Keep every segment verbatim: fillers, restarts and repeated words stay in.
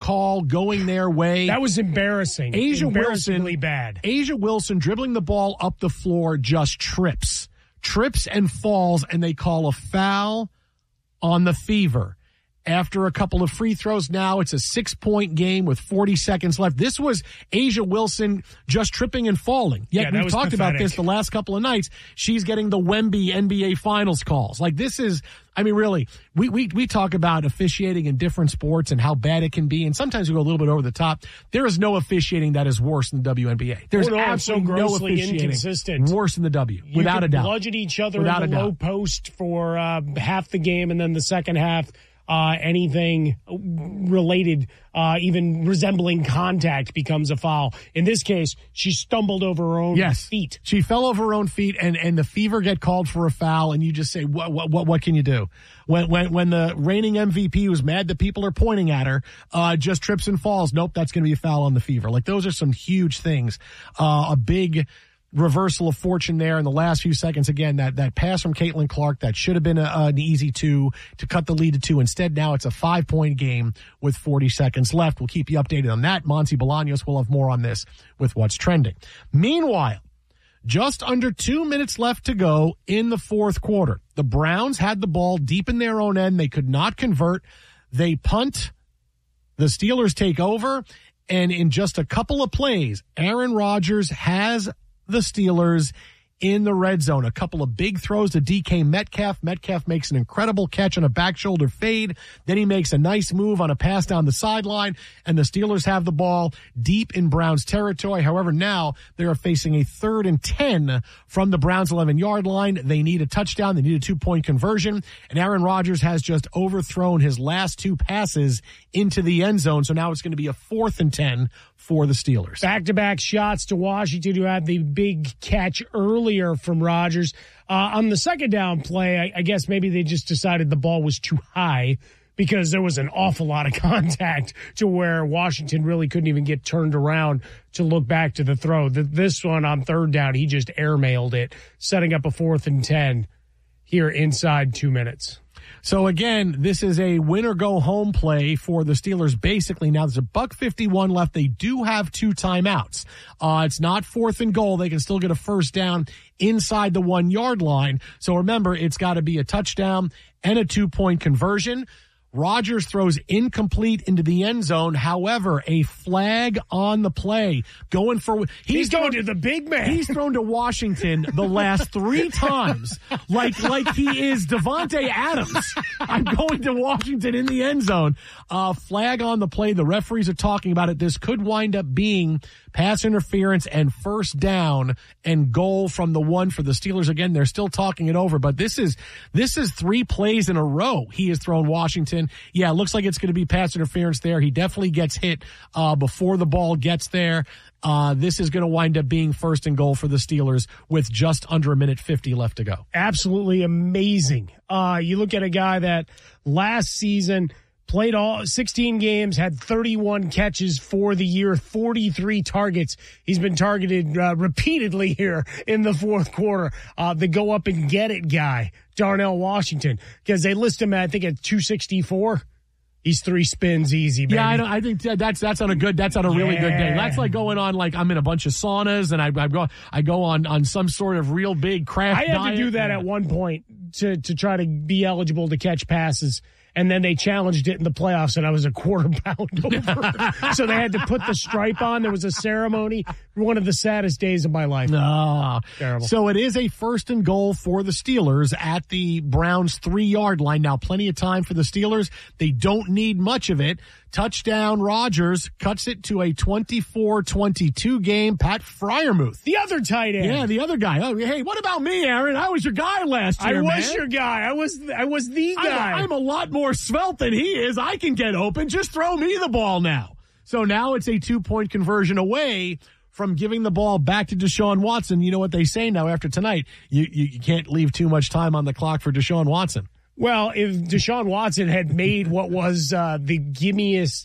call going their way. That was embarrassing. Asia Embarrassingly Wilson, bad. Asia Wilson dribbling the ball up the floor just trips. Trips and falls, and they call a foul on the Fever. After a couple of free throws, now it's a six-point game with forty seconds left. This was Asia Wilson just tripping and falling. Yet yeah, we've talked pathetic. about this the last couple of nights. She's getting the Wemby N B A Finals calls. Like, this is, I mean, really, we, we, we talk about officiating in different sports and how bad it can be, and sometimes we go a little bit over the top. There is no officiating that is worse than the W N B A. There's oh, no, absolutely so no grossly officiating inconsistent. worse than the W, you without a doubt. Bludgeon each other without in the a low doubt. post for uh, half the game, and then the second half, Uh, anything related, uh, even resembling contact becomes a foul. In this case, she stumbled over her own yes. feet. She fell over her own feet, and, and the Fever get called for a foul, and you just say, what what what, what can you do? When, when when the reigning M V P, who's mad that people are pointing at her, uh, just trips and falls, nope, that's going to be a foul on the Fever. Like, those are some huge things. Uh, a big reversal of fortune there in the last few seconds. Again, that, that pass from Caitlin Clark, that should have been a, an easy two to cut the lead to two. Instead, now it's a five-point game with forty seconds left. We'll keep you updated on that. Monty Bolaños will have more on this with what's trending. Meanwhile, just under two minutes left to go in the fourth quarter. The Browns had the ball deep in their own end. They could not convert. They punt. The Steelers take over. And in just a couple of plays, Aaron Rodgers has the Steelers in the red zone. A couple of big throws to D K Metcalf. Metcalf makes an incredible catch on a back shoulder fade. Then he makes a nice move on a pass down the sideline, and the Steelers have the ball deep in Browns territory. However, now they are facing a third and ten from the Browns eleven-yard line. They need a touchdown. They need a two-point conversion, and Aaron Rodgers has just overthrown his last two passes into the end zone, so now it's going to be a fourth and ten for the Steelers. Back-to-back shots to Washington, who had the big catch earlier from Rodgers. Uh, on the second down play, I, I guess maybe they just decided the ball was too high because there was an awful lot of contact to where Washington really couldn't even get turned around to look back to the throw. The, this one on third down, he just airmailed it, setting up a fourth and ten here inside two minutes. So again, this is a win or go home play for the Steelers. Basically, now there's a buck fifty-one left. They do have two timeouts. Uh, it's not fourth and goal. They can still get a first down inside the one yard line. So remember, it's got to be a touchdown and a two point conversion. Rodgers throws incomplete into the end zone. However, a flag on the play. Going for he's, he's going thrown, to the big man. He's thrown to Washington the last three times, like like he is Devontae Adams. I'm going to Washington in the end zone. Uh, flag on the play. The referees are talking about it. This could wind up being pass interference and first down and goal from the one for the Steelers. Again, they're still talking it over, but this is this is three plays in a row he has thrown Washington. Yeah, it looks like it's going to be pass interference there. He definitely gets hit uh, before the ball gets there. Uh, this is going to wind up being first and goal for the Steelers with just under a minute fifty left to go. Absolutely amazing. Uh, you look at a guy that last season played all sixteen games, had thirty-one catches for the year, forty-three targets. He's been targeted uh, repeatedly here in the fourth quarter. Uh, the go up and get it guy, Darnell Washington, because they list him, at, I think, at two sixty-four. He's three spins easy, baby. Yeah, I, don't, I think that's that's on a good that's on a really yeah. good day. That's like going on like I'm in a bunch of saunas and I, I go I go on, on some sort of real big craft. I had diet. to do that at one point to to try to be eligible to catch passes. And then they challenged it in the playoffs, and I was a quarter pound over. So they had to put the stripe on. There was a ceremony. One of the saddest days of my life. No. Terrible. So it is a first and goal for the Steelers at the Browns three-yard line. Now, plenty of time for the Steelers. They don't need much of it. Touchdown Rodgers cuts it to a twenty-four twenty-two game. Pat Freiermuth. The other tight end. Yeah, the other guy. Oh, hey, what about me, Aaron? I was your guy last year, I was man. your guy. I was I was the guy. I'm, I'm a lot more svelte than he is. I can get open. Just throw me the ball now. So now it's a two-point conversion away from giving the ball back to Deshaun Watson. You know what they say now after tonight? You, you, you can't leave too much time on the clock for Deshaun Watson. Well, if Deshaun Watson had made what was uh, the gimmiest,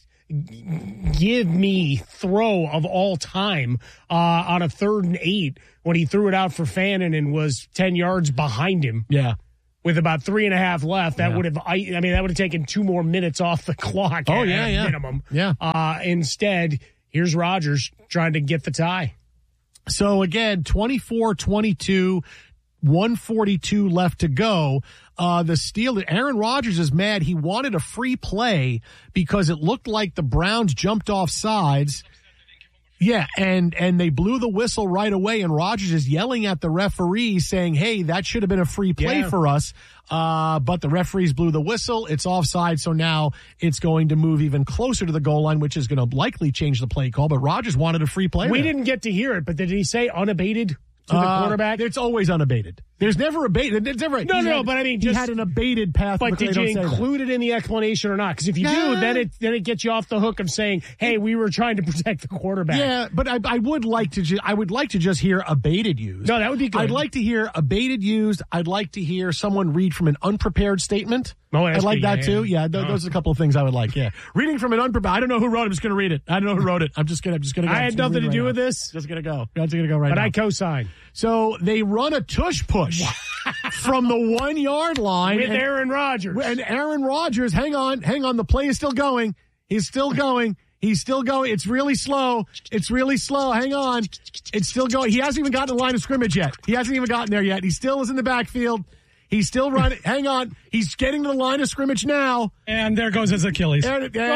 give me throw of all time uh, on a third and eight when he threw it out for Fannin and was ten yards behind him. Yeah. with about three and a half left. That Yeah. would have, I, I mean, that would have taken two more minutes off the clock. Oh, at, yeah, at yeah. minimum. Yeah. Uh, instead, here's Rodgers trying to get the tie. So again, twenty-four twenty-two, one forty-two left to go. Uh, the Steelers, Aaron Rodgers is mad. He wanted a free play because it looked like the Browns jumped off sides. Yeah, and, and they blew the whistle right away, and Rodgers is yelling at the referee saying, hey, that should have been a free play Yeah. for us. Uh, but the referees blew the whistle. It's offside, so now it's going to move even closer to the goal line, which is going to likely change the play call. But Rodgers wanted a free play. We there. didn't get to hear it, but did he say unabated to the Uh, quarterback? It's always unabated. There's never abated. It's never. No, he no, had- but I mean, he just- had an abated path. But they did don't you say that. include it in the explanation or not? Because if you Yeah. do, then it then it gets you off the hook of saying, "Hey, we were trying to protect the quarterback." Yeah, but I, I would like to. Ju- I would like to just hear abated used. No, that would be good. I'd like to hear abated used. I'd like to hear someone read from an unprepared statement. Oh, that's I'd like good, that yeah, too. yeah. Yeah, th- Oh. those are a couple of things I would like. Yeah, reading from an unprepared. I don't know who wrote it. I'm just going to read it. I don't know who wrote it. I'm just going to. I'm just going to. I had nothing to do with this, Just going to go. Just going to go right but now. I co-sign So they run a tush push from the one yard line. with and- Aaron Rodgers. And Aaron Rodgers, hang on, hang on. The play is still going. He's still going. He's still going. It's really slow. It's really slow. Hang on. It's still going. He hasn't even gotten to the line of scrimmage yet. He hasn't even gotten there yet. He still is in the backfield. He's still running. Hang on. He's getting to the line of scrimmage now. And there goes his Achilles. Aaron, Aaron,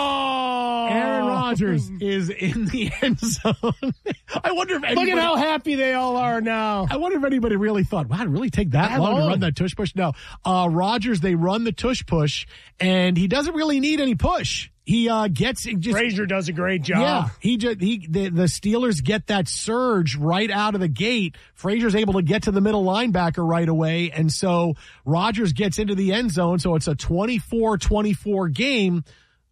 Oh, Aaron Rodgers is in the end zone. I wonder if Look anybody, at how happy they all are now. I wonder if anybody really thought, wow, did it really take that That long to long? run that tush push? No. Uh, Rodgers, they run the tush push, and he doesn't really need any push. He uh, gets it just. Frazier does a great job. Yeah, he just he the, the Steelers get that surge right out of the gate. Frazier's able to get to the middle linebacker right away, and so Rodgers gets into the end zone. So it's a twenty-four twenty-four game,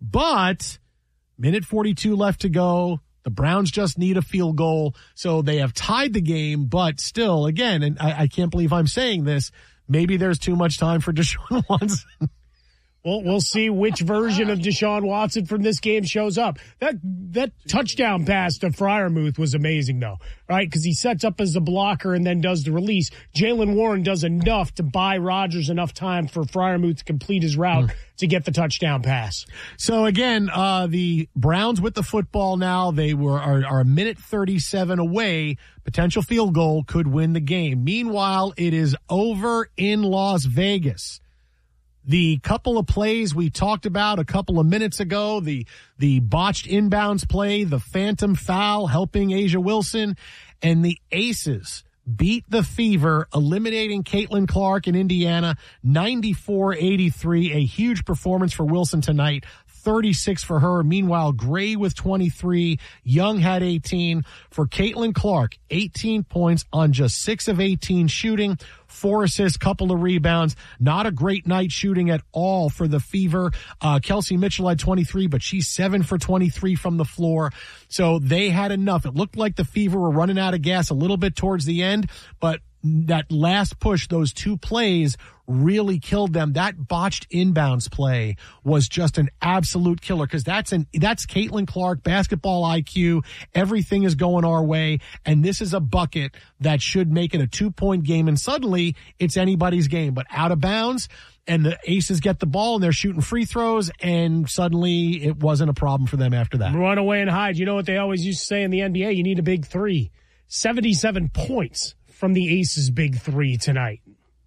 but minute forty-two left to go. The Browns just need a field goal, so they have tied the game. But still, again, and I, I can't believe I'm saying this. Maybe there's too much time for Deshaun Watson. We'll, we'll see which version of Deshaun Watson from this game shows up. That that touchdown pass to Freiermuth was amazing, though, right? Because he sets up as a blocker and then does the release. Jalen Warren does enough to buy Rodgers enough time for Freiermuth to complete his route mm. to get the touchdown pass. So again, uh, the Browns with the football now. They were are, are a minute thirty-seven away. Potential field goal could win the game. Meanwhile, it is over in Las Vegas. The couple of plays we talked about a couple of minutes ago, the the botched inbounds play, the phantom foul helping Asia Wilson, and the Aces beat the Fever, eliminating Caitlin Clark in Indiana, ninety-four eighty-three, a huge performance for Wilson tonight. thirty-six for her. Meanwhile, Gray with twenty-three, Young had eighteen. For Caitlin Clark, eighteen points on just six of eighteen shooting, four assists, couple of rebounds. Not a great night shooting at all for the Fever. Uh, Kelsey Mitchell had twenty-three, but she's seven for twenty-three from the floor. So they had enough. It looked like the Fever were running out of gas a little bit towards the end, but that last push, those two plays really killed them. That botched inbounds play was just an absolute killer because that's an that's Caitlin Clark basketball I Q. Everything is going our way, and this is a bucket that should make it a two point game. And suddenly it's anybody's game, but out of bounds. And the Aces get the ball and they're shooting free throws, and suddenly it wasn't a problem for them after that. Run away and hide. You know what they always used to say in the N B A? You need a big three. seventy-seven points from the Aces' big three tonight.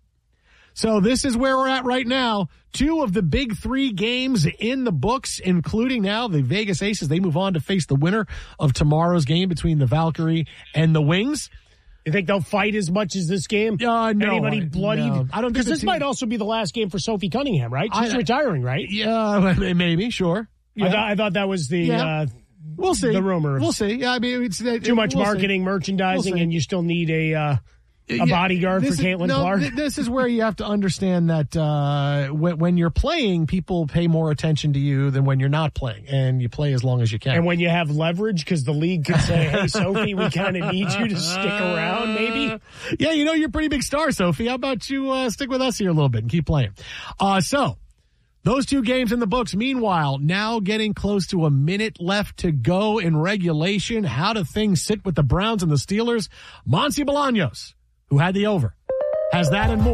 So this is where we're at right now. Two of the big three games in the books, including now the Vegas Aces. They move on to face the winner of tomorrow's game between the Valkyrie and the Wings. You think they'll fight as much as this game? Uh, no. Anybody bloodied? No. I don't think Because this team... might also be the last game for Sophie Cunningham, right? She's I, retiring, right? Yeah, maybe, sure. Yeah. I, th- I thought that was the yeah. uh, we'll see. the rumor. We'll see. Yeah, I mean, it's uh, too much we'll marketing, see. merchandising, we'll and you still need a uh, a yeah, bodyguard for is, Caitlin no, Clark. Th- this is where you have to understand that uh, when, when you're playing, people pay more attention to you than when you're not playing, and you play as long as you can. And when you have leverage, because the league could say, hey, Sophie, we kind of need you to stick around, maybe. Yeah, you know, you're a pretty big star, Sophie. How about you uh, stick with us here a little bit and keep playing? Uh, so, those two games in the books. Meanwhile, now getting close to a minute left to go in regulation. How do things sit with the Browns and the Steelers? Monty Bolaños, who had the over, has that and more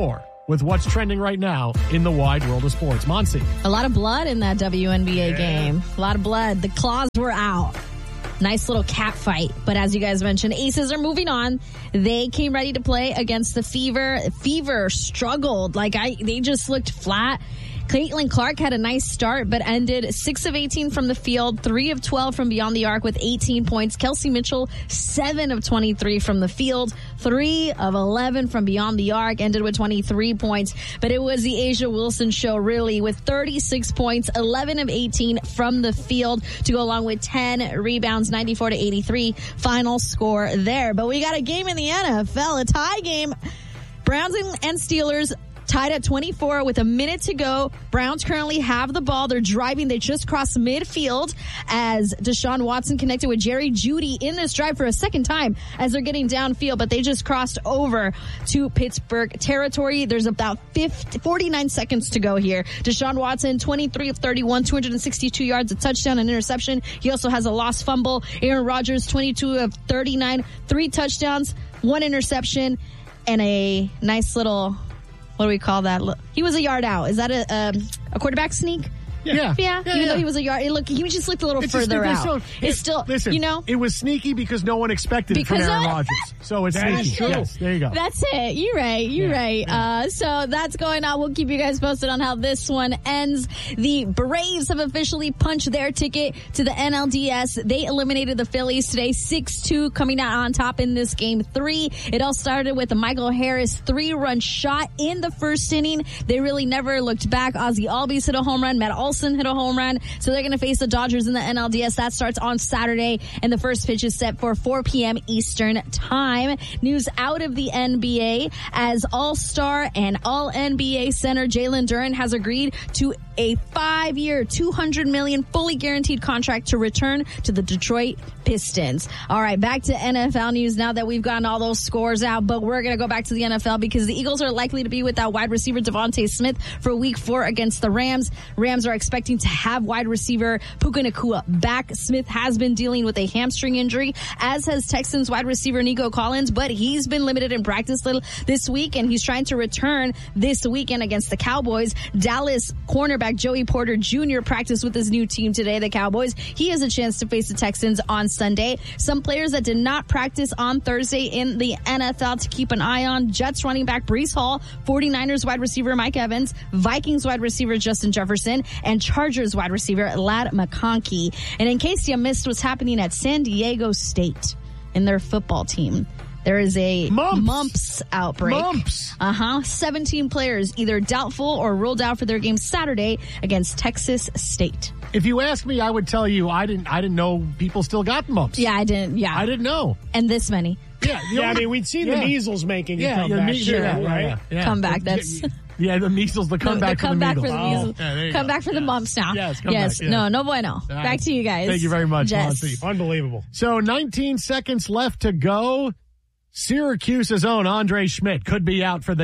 with what's trending right now in the wide world of sports. Monsi. A lot of blood in that W N B A yeah. game. A lot of blood. The claws were out. Nice little cat fight. But as you guys mentioned, Aces are moving on. They came ready to play against the Fever. Fever struggled. Like, I, they just looked flat. Caitlin Clark had a nice start, but ended six of eighteen from the field, three of twelve from beyond the arc with eighteen points. Kelsey Mitchell, seven of twenty-three from the field, three of eleven from beyond the arc, ended with twenty-three points. But it was the Asia Wilson show, really, with thirty-six points, eleven of eighteen from the field to go along with ten rebounds, ninety-four to eighty-three final score there. But we got a game in the N F L, a tie game. Browns and Steelers tied at twenty-four with a minute to go. Browns currently have the ball. They're driving. They just crossed midfield as Deshaun Watson connected with Jerry Jeudy in this drive for a second time as they're getting downfield, but they just crossed over to Pittsburgh territory. There's about fifty, forty-nine seconds to go here. Deshaun Watson, twenty-three of thirty-one, two hundred sixty-two yards, a touchdown, an interception. He also has a lost fumble. Aaron Rodgers, twenty-two of thirty-nine, three touchdowns, one interception, and a nice little... What do we call that? He was a yard out. Is that a um, a quarterback sneak? Yeah. Yeah. yeah. yeah Even yeah. though he was a yard, it look, he just looked a little it's further just, out. Still, it's still, listen, you know. It was sneaky because no one expected because it from Aaron of, Rodgers. So it's that sneaky. Is true. Yes, there you go. That's it. You're right. You're yeah, right. Yeah. Uh, so that's going on. We'll keep you guys posted on how this one ends. The Braves have officially punched their ticket to the N L D S. They eliminated the Phillies today, six two, coming out on top in this game three. It all started with a Michael Harris three-run shot in the first inning. They really never looked back. Ozzie Albies hit a home run. Matt Olson hit a home run. So they're going to face the Dodgers in the N L D S. That starts on Saturday, and the first pitch is set for four p.m. Eastern time. News out of the N B A as All-Star and All-N B A center Jalen Duren has agreed to a five-year, two hundred million dollars fully guaranteed contract to return to the Detroit Pistons. All right, back to N F L news now that we've gotten all those scores out, but we're going to go back to the N F L because the Eagles are likely to be without wide receiver Devontae Smith for week four against the Rams. Rams are expecting to have wide receiver Puka Nacua back. Smith has been dealing with a hamstring injury, as has Texans wide receiver Nico Collins, but he's been limited in practice this week, and he's trying to return this weekend against the Cowboys. Dallas cornerback Joey Porter Junior practiced with his new team today, the Cowboys. He has a chance to face the Texans on Sunday. Some players that did not practice on Thursday in the N F L to keep an eye on: Jets running back Breece Hall, 49ers wide receiver Mike Evans, Vikings wide receiver Justin Jefferson, and Chargers wide receiver Ladd McConkey. And in case you missed what's happening at San Diego State in their football team, there is a mumps, mumps outbreak. Mumps. Uh-huh. seventeen players either doubtful or ruled out for their game Saturday against Texas State. If you ask me, I would tell you I didn't I didn't know people still got mumps. Yeah, I didn't. Yeah. I didn't know. And this many. Yeah, yeah I mean, we'd seen yeah. the measles making yeah, a comeback. Me- sure, yeah, right? Yeah, yeah. Comeback, that's... Yeah, the measles, the comeback, the, the comeback for the for the measles. measles. Oh, yeah, come go. back for yes. the mumps now. Yes, come yes. back. Yes. No, no bueno. All back right. to you guys. Thank you very much, Jess. Monty. Unbelievable. So nineteen seconds left to go. Syracuse's own Andre Schmidt could be out for the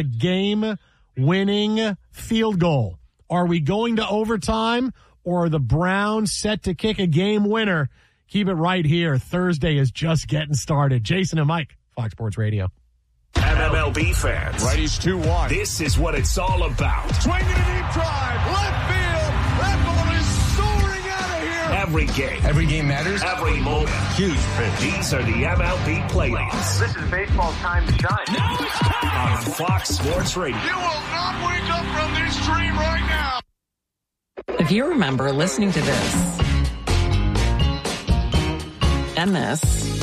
game-winning field goal. Are we going to overtime, or are the Browns set to kick a game winner? Keep it right here. Thursday is just getting started. Jason and Mike, Fox Sports Radio. M M L B fans. Righties two one. This is what it's all about. Swinging a deep drive. Left field. That ball is soaring out of here. Every game. Every game matters. Every moment. Huge pitch. These are the M L B playoffs. This is baseball's time to shine. Now it's time on Fox Sports Radio. You will not wake up from this dream right now. If you remember listening to this and this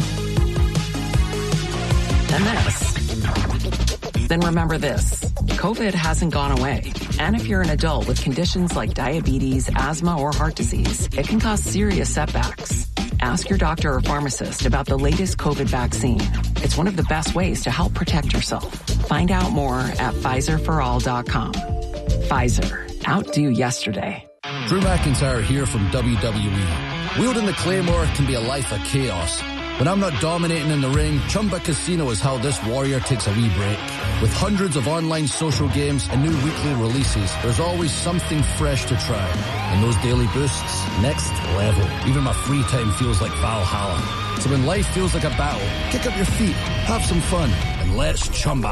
and this, then remember this. COVID hasn't gone away. And if you're an adult with conditions like diabetes, asthma, or heart disease, it can cause serious setbacks. Ask your doctor or pharmacist about the latest COVID vaccine. It's one of the best ways to help protect yourself. Find out more at Pfizer for all dot com. Pfizer. Outdo yesterday. Drew McIntyre here from W W E. Wielding the Claymore can be a life of chaos. When I'm not dominating in the ring, Chumba Casino is how this warrior takes a wee break. With hundreds of online social games and new weekly releases, there's always something fresh to try. And those daily boosts, next level. Even my free time feels like Valhalla. So when life feels like a battle, kick up your feet, have some fun, and let's Chumba.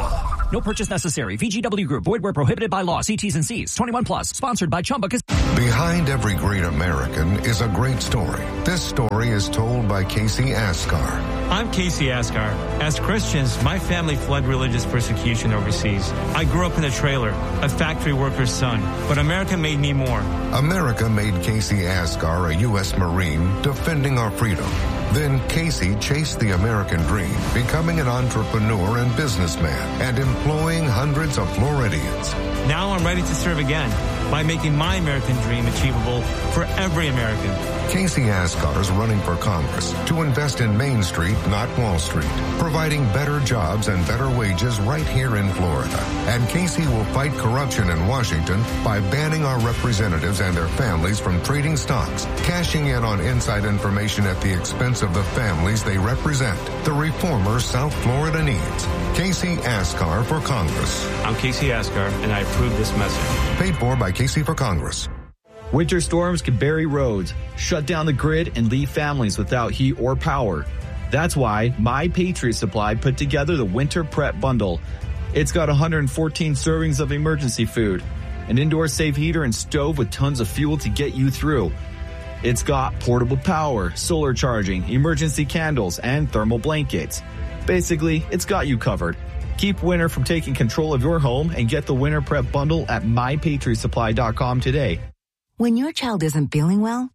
No purchase necessary. V G W Group. Void where prohibited by law. See T's and C's. twenty-one plus. Sponsored by Chumba Casino. Behind every great American is a great story. This story is told by Casey Askar. I'm Casey Askar. As Christians, my family fled religious persecution overseas. I grew up in a trailer, a factory worker's son. But America made me more. America made Casey Askar a U S Marine defending our freedom. Then Casey chased the American dream, becoming an entrepreneur and businessman and employing hundreds of Floridians. Now I'm ready to serve again by making my American dream achievable for every American. Casey Askar is running for Congress to invest in Main Street, not Wall Street, providing better jobs and better wages right here in Florida. And Casey will fight corruption in Washington by banning our representatives and their families from trading stocks, cashing in on inside information at the expense of the families they represent. The reformer South Florida needs. Casey Askar for Congress. I'm Casey Askar, and I approve this message. Paid for by Casey for Congress. Winter storms can bury roads, shut down the grid, and leave families without heat or power. That's why My Patriot Supply put together the Winter Prep Bundle. It's got one hundred fourteen servings of emergency food, an indoor safe heater and stove with tons of fuel to get you through. It's got portable power, solar charging, emergency candles, and thermal blankets. Basically, it's got you covered. Keep winter from taking control of your home and get the Winter Prep Bundle at my patriot supply dot com today. When your child isn't feeling well,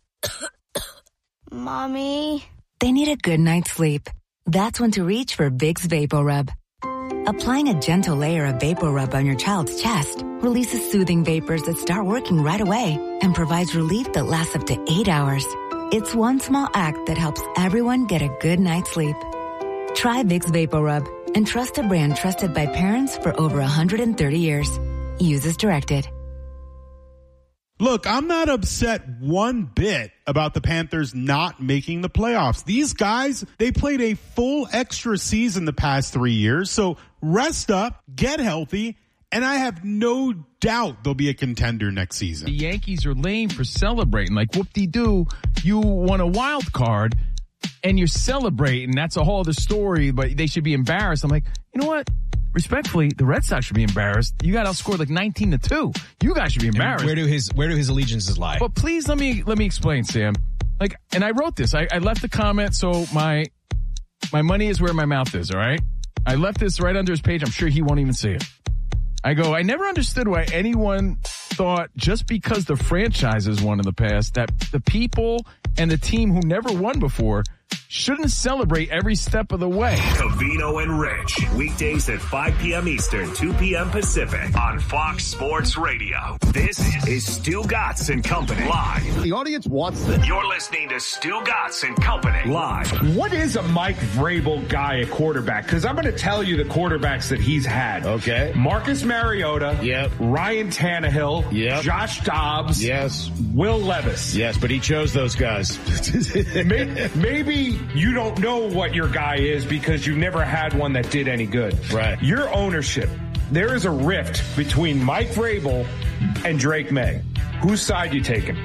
Mommy, they need a good night's sleep. That's when to reach for Vicks VapoRub. Applying a gentle layer of VapoRub on your child's chest releases soothing vapors that start working right away and provides relief that lasts up to eight hours. It's one small act that helps everyone get a good night's sleep. Try Vicks VapoRub and trust a brand trusted by parents for over one hundred thirty years. Use as directed. Look, I'm not upset one bit about the Panthers not making the playoffs. These guys, they played a full extra season the past three years. So rest up, get healthy, and I have no doubt they'll be a contender next season. The Yankees are lame for celebrating. Like, whoop-de-doo, you won a wild card, and you're celebrating. That's a whole other story, but they should be embarrassed. I'm like, you know what? Respectfully, the Red Sox should be embarrassed. You got outscored like nineteen to two. You guys should be embarrassed. And where do his where do his allegiances lie? But please let me let me explain, Sam. Like, and I wrote this. I, I left the comment, so my my money is where my mouth is. All right. I left this right under his page. I'm sure he won't even see it. I go, I never understood why anyone thought just because the franchises won in the past that the people and the team who never won before shouldn't celebrate every step of the way. Covino and Rich, weekdays at five p.m. Eastern, two p.m. Pacific on Fox Sports Radio. This is Stu Gatz and Company live. The audience wants this. You're listening to Stu Gatz and Company live. What is a Mike Vrabel guy at quarterback? Because I'm going to tell you the quarterbacks that he's had. Okay. Marcus Mariota. Yep. Ryan Tannehill. Yep. Josh Dobbs. Yes. Will Levis. Yes, but he chose those guys. maybe, maybe you don't know what your guy is because you never had one that did any good. Right. Your ownership. There is a rift between Mike Vrabel and Drake May. Whose side you taking?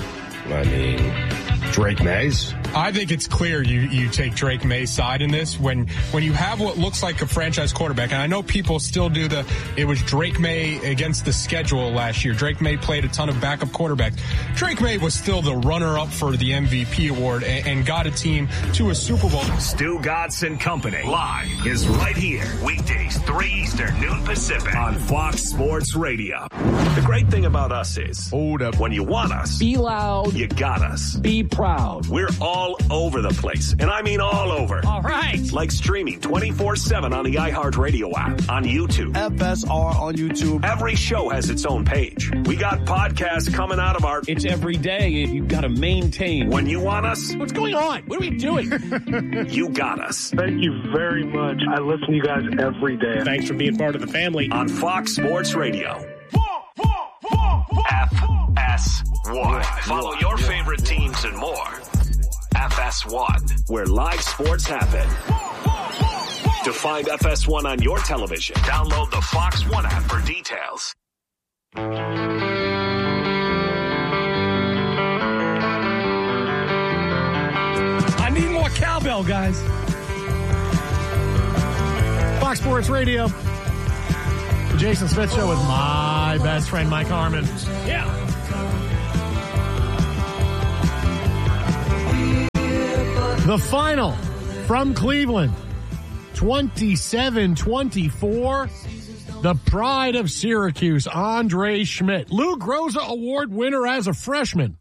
I mean, Drake May's. I think it's clear you, you take Drake May's side in this when, when you have what looks like a franchise quarterback. And I know people still do the, it was Drake May against the schedule last year. Drake May played a ton of backup quarterbacks. Drake May was still the runner up for the M V P award and, and got a team to a Super Bowl. Stu Gatz and Company live is right here. Weekdays, three Eastern, noon Pacific on Fox Sports Radio. The great thing about us is, hold up, when you want us, be loud, you got us. Be proud. We're all over the place, and I mean all over. All right. Like streaming twenty-four seven on the iHeartRadio app, on YouTube. F S R on YouTube. Every show has its own page. We got podcasts coming out of our... It's every day. You've got to maintain. When you want us... What's going on? What are we doing? You got us. Thank you very much. I listen to you guys every day. Thanks for being part of the family. On Fox Sports Radio. F S one. Follow your favorite teams and more. F S one, where live sports happen. To find F S one on your television, download the Fox One app for details. I need more cowbell, guys. Fox Sports Radio. Jason Smith Show with my best friend, Mike Harmon. Yeah. The final from Cleveland, twenty-seven twenty-four. The pride of Syracuse, Andre Schmidt. Lou Groza Award winner as a freshman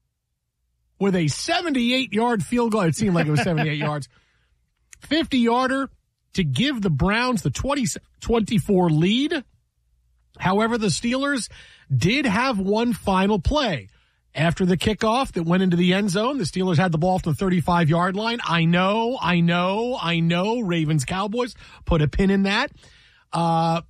with a seventy-eight-yard field goal. It seemed like it was seventy-eight yards. fifty-yarder to give the Browns the twenty twenty-four lead. However, the Steelers did have one final play. After the kickoff that went into the end zone, the Steelers had the ball from the thirty-five-yard line. I know, I know, I know, Ravens Cowboys, put a pin in that. Uh,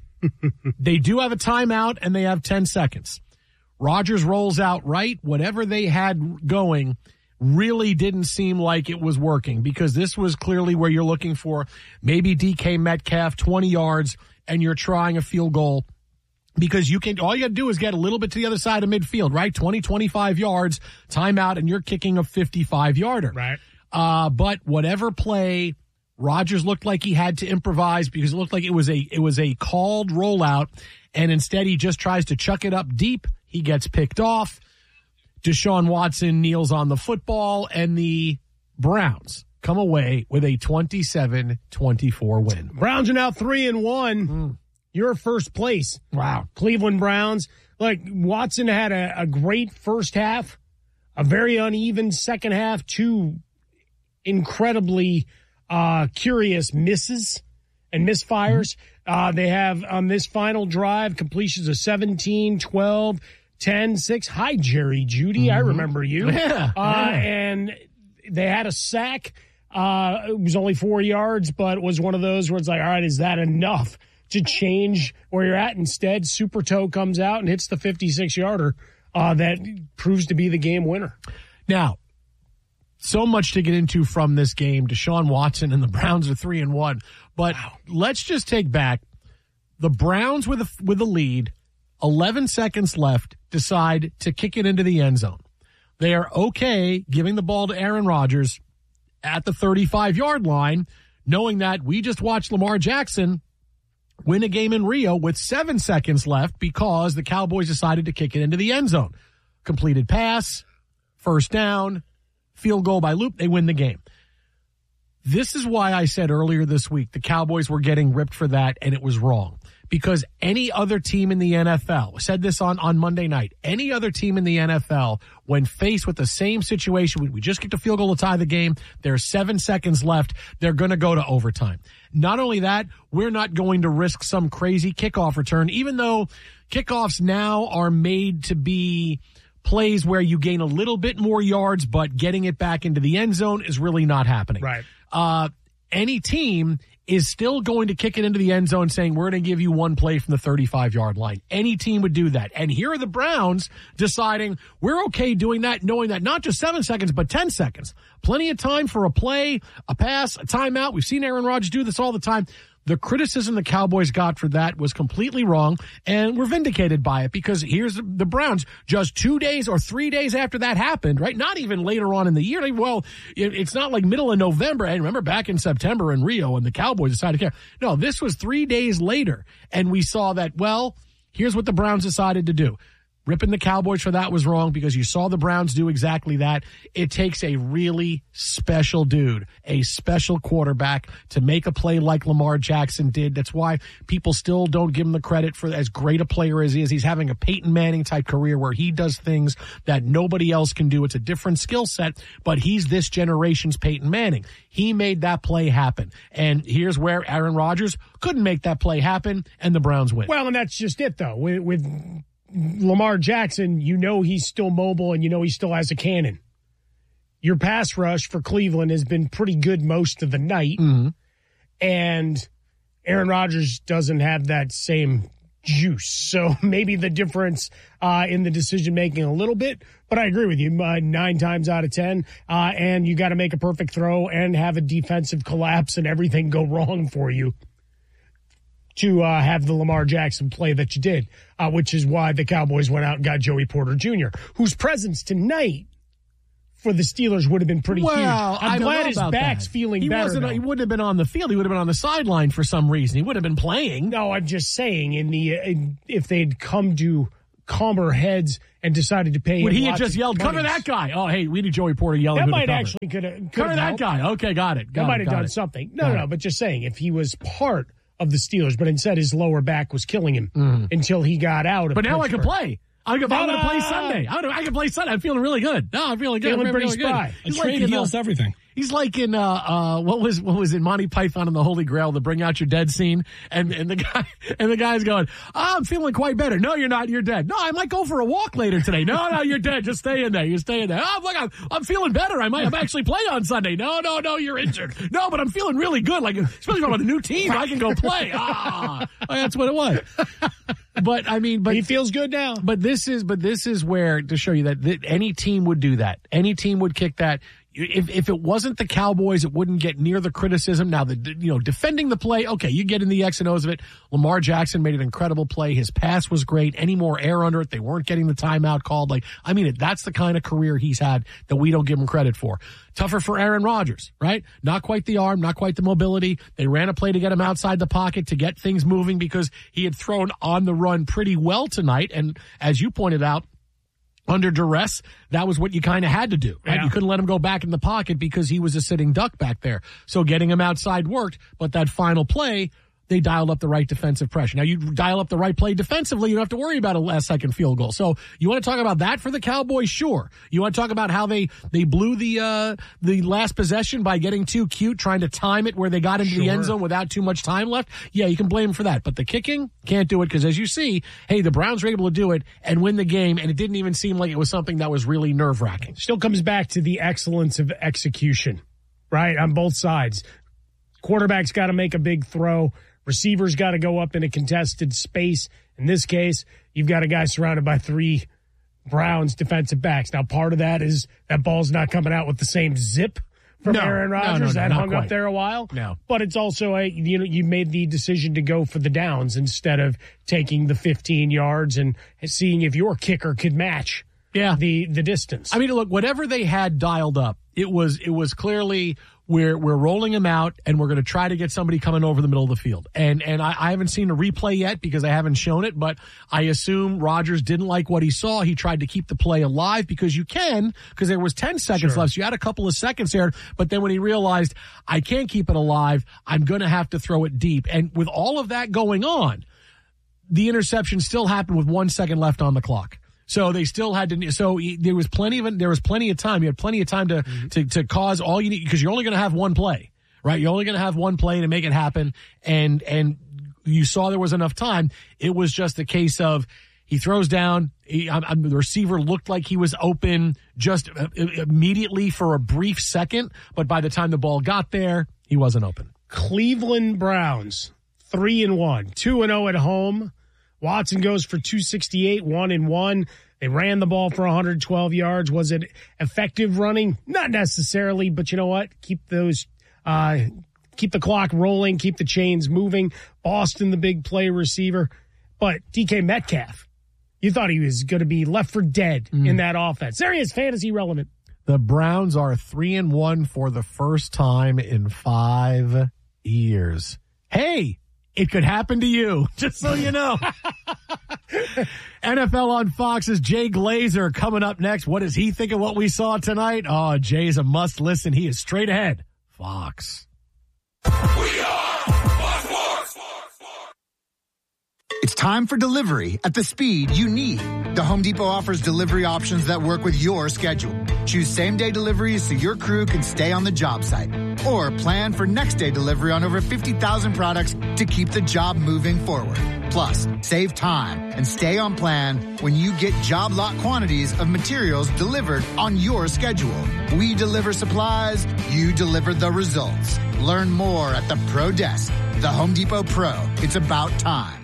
they do have a timeout, and they have ten seconds. Rodgers rolls out right. Whatever they had going really didn't seem like it was working, because this was clearly where you're looking for maybe D K Metcalf, twenty yards, and you're trying a field goal. Because you can, all you got to do is get a little bit to the other side of midfield, right? twenty, twenty-five yards, timeout, and you're kicking a fifty-five-yarder. Right. Uh, but whatever play, Rodgers looked like he had to improvise, because it looked like it was a, it was a called rollout, and instead he just tries to chuck it up deep. He gets picked off. Deshaun Watson kneels on the football, and the Browns come away with a twenty-seven twenty-four win. Browns are now three and one. Mm. You're first place. Wow. Cleveland Browns. Like, Watson had a, a great first half, a very uneven second half, two incredibly uh, curious misses and misfires. Mm-hmm. Uh, they have on this final drive completions of seventeen, twelve, ten, six. Hi, Jerry Judy. Mm-hmm. I remember you. Yeah, uh, yeah. And they had a sack. Uh, it was only four yards, but it was one of those where it's like, all right, is that enough to change where you're at? Instead, Super Toe comes out and hits the fifty-six-yarder uh, that proves to be the game winner. Now, so much to get into from this game. Deshaun Watson and the Browns are three and one. But wow. Let's just take back the Browns with a, with a lead, eleven seconds left, decide to kick it into the end zone. They are okay giving the ball to Aaron Rodgers at the thirty-five-yard line, knowing that we just watched Lamar Jackson win a game in Rio with seven seconds left because the Cowboys decided to kick it into the end zone. Completed pass, first down, field goal by Loop, they win the game. This is why I said earlier this week the Cowboys were getting ripped for that, and it was wrong. Because any other team in the N F L, I said this on, on Monday night, any other team in the N F L, when faced with the same situation, we, we just kicked a field goal to tie the game, there's seven seconds left, they're going to go to overtime. Not only that, we're not going to risk some crazy kickoff return, even though kickoffs now are made to be plays where you gain a little bit more yards, but getting it back into the end zone is really not happening. Right. Uh, any team is still going to kick it into the end zone saying, we're going to give you one play from the thirty-five-yard line. Any team would do that. And here are the Browns deciding we're okay doing that, knowing that not just seven seconds, but ten seconds. Plenty of time for a play, a pass, a timeout. We've seen Aaron Rodgers do this all the time. The criticism the Cowboys got for that was completely wrong, and we're vindicated by it, because here's the Browns just two days or three days after that happened, right? Not even later on in the year. Well, it's not like middle of November. And remember back in September in Rio and the Cowboys decided to care. No, this was three days later, and we saw that, well, here's what the Browns decided to do. Ripping the Cowboys for that was wrong, because you saw the Browns do exactly that. It takes a really special dude, a special quarterback, to make a play like Lamar Jackson did. That's why people still don't give him the credit for as great a player as he is. He's having a Peyton Manning type career where he does things that nobody else can do. It's a different skill set, but he's this generation's Peyton Manning. He made that play happen. And here's where Aaron Rodgers couldn't make that play happen, and the Browns win. Well, and that's just it, though. With, with Lamar Jackson, you know he's still mobile, and you know he still has a cannon. Your pass rush for Cleveland has been pretty good most of the night, mm-hmm. and Aaron Rodgers doesn't have that same juice. So maybe the difference uh, in the decision-making a little bit, but I agree with you, uh, nine times out of ten, uh, and you got to make a perfect throw and have a defensive collapse and everything go wrong for you to uh, have the Lamar Jackson play that you did, uh, which is why the Cowboys went out and got Joey Porter Junior, whose presence tonight for the Steelers would have been pretty well, huge. I I'm don't glad know his about back's that. feeling he better. Wasn't, he wouldn't have been on the field. He would have been on the sideline for some reason. He would have been playing. No, I'm just saying, in the in, if they'd come to calmer heads and decided to pay Would him he have lots just of yelled, monies. "Cover that guy"? Oh, hey, we need Joey Porter yelling. That who to might cover. actually could have cover that guy. Okay, got it. Got that it, might have got done it. something. No, Got no, it. but just saying, if he was part of the Steelers, but instead his lower back was killing him Mhm. until he got out of But now I can Pittsburgh. play. I'm going to play Sunday. I I can play Sunday. I'm feeling really good. No, I'm feeling good. Feeling I'm pretty really spry. good. A He's trade in, heals everything. He's like in uh uh what was what was in Monty Python and the Holy Grail, the Bring Out Your Dead scene, and and the guy and the guy's going, oh, I'm feeling quite better. No, you're not. You're dead. No, I might go for a walk later today. No, no, you're dead. Just stay in there. You stay in there. Oh, look, I'm, I'm feeling better. I might I'm actually play on Sunday. No, no, no, you're injured. No, but I'm feeling really good. Like especially if I'm on a new team, I can go play. Ah, that's what it was. But I mean, but he feels good now. But this is, but this is where to show you that th- any team would do that. Any team would kick that. If if it wasn't the Cowboys, it wouldn't get near the criticism. Now, the you know defending the play, okay, you get in the X and O's of it. Lamar Jackson made an incredible play. His pass was great. Any more air under it, they weren't getting the timeout called. Like, I mean, that's the kind of career he's had that we don't give him credit for. Tougher for Aaron Rodgers, right? Not quite the arm, not quite the mobility. They ran a play to get him outside the pocket to get things moving because he had thrown on the run pretty well tonight. And as you pointed out, under duress, that was what you kind of had to do, right? Yeah. You couldn't let him go back in the pocket because he was a sitting duck back there. So getting him outside worked, but that final play, they dialed up the right defensive pressure. Now, you dial up the right play defensively, you don't have to worry about a last second field goal. So you want to talk about that for the Cowboys? Sure. You want to talk about how they, they blew the, uh, the last possession by getting too cute, trying to time it where they got into the end Sure. zone without too much time left? Yeah, you can blame them for that. But the kicking, can't do it because as you see, hey, the Browns were able to do it and win the game, and it didn't even seem like it was something that was really nerve wracking. Still comes back to the excellence of execution, right? On both sides. Quarterback's got to make a big throw. Receiver's got to go up in a contested space. In this case, you've got a guy surrounded by three Browns defensive backs. Now, part of that is that ball's not coming out with the same zip from No, Aaron no, no, Rodgers. no, that not hung quite. up there a while. No. But it's also a, you know, you made the decision to go for the downs instead of taking the fifteen yards and seeing if your kicker could match Yeah. the, the distance. I mean, look, whatever they had dialed up, it was it was clearly we're we're rolling him out and we're going to try to get somebody coming over the middle of the field. And and I, I haven't seen a replay yet because I haven't shown it, but I assume Rodgers didn't like what he saw. He tried to keep the play alive because you can, because there was ten seconds Sure. left. So you had a couple of seconds there, but then when he realized I can't keep it alive, I'm going to have to throw it deep. And with all of that going on, the interception still happened with one second left on the clock. So they still had to. So there was plenty of there was plenty of time. You had plenty of time to mm-hmm. to, to cause all you need because you're only going to have one play, right? You're only going to have one play to make it happen, and and you saw there was enough time. It was just a case of he throws down. He, I, I, the receiver looked like he was open just immediately for a brief second, but by the time the ball got there, he wasn't open. Cleveland Browns, three and one, two and zero at home. Watson goes for two sixty-eight, one and one. They ran the ball for one hundred twelve yards. Was it effective running? Not necessarily, but you know what? Keep those, uh, keep the clock rolling, keep the chains moving. Boston, the big play receiver. But D K Metcalf, you thought he was going to be left for dead mm. in that offense. There he is, fantasy relevant. The Browns are three and one for the first time in five years. Hey! It could happen to you, just so you know. N F L on Fox's Jay Glazer coming up next. What does he think of what we saw tonight? Oh, Jay's a must listen. He is straight ahead. Fox. We are Fox Sports. It's time for delivery at the speed you need. The Home Depot offers delivery options that work with your schedule. Choose same-day deliveries so your crew can stay on the job site. Or plan for next-day delivery on over fifty thousand products to keep the job moving forward. Plus, save time and stay on plan when you get job lot quantities of materials delivered on your schedule. We deliver supplies, you deliver the results. Learn more at the Pro Desk. The Home Depot Pro. It's about time.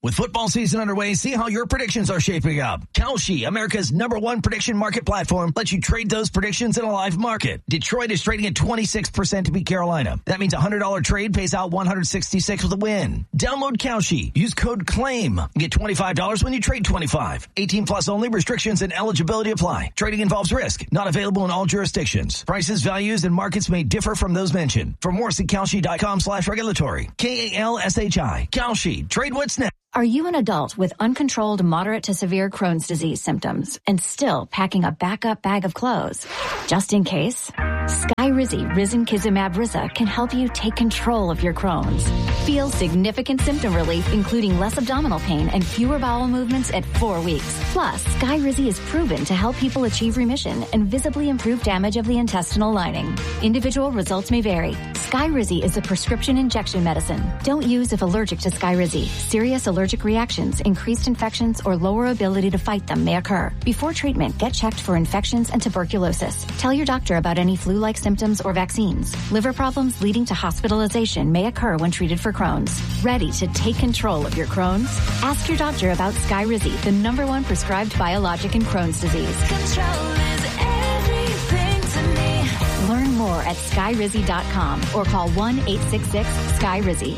With football season underway, see how your predictions are shaping up. Kalshi, America's number one prediction market platform, lets you trade those predictions in a live market. Detroit is trading at twenty-six percent to beat Carolina. That means a one hundred dollars trade pays out one hundred sixty-six with a win. Download Kalshi. Use code CLAIM. Get twenty-five dollars when you trade twenty-five. eighteen plus only. Restrictions and eligibility apply. Trading involves risk. Not available in all jurisdictions. Prices, values, and markets may differ from those mentioned. For more, see Kalshi.com slash regulatory. K A L S H I. Kalshi. Trade what's next. Are you an adult with uncontrolled moderate to severe Crohn's disease symptoms and still packing a backup bag of clothes? Just in case, Skyrizi Risankizumab Riza can help you take control of your Crohn's. Feel significant symptom relief, including less abdominal pain and fewer bowel movements at four weeks. Plus, Skyrizi is proven to help people achieve remission and visibly improve damage of the intestinal lining. Individual results may vary. Skyrizi is a prescription injection medicine. Don't use if allergic to Skyrizi. Serious allergic reactions, increased infections, or lower ability to fight them may occur. Before treatment, get checked for infections and tuberculosis. Tell your doctor about any flu-like symptoms or vaccines. Liver problems leading to hospitalization may occur when treated for Crohn's. Ready to take control of your Crohn's? Ask your doctor about Skyrizi, the number one prescribed biologic in Crohn's disease. Control is everything to me. Learn more at skyrizi dot com or call one eight six six sky rizi.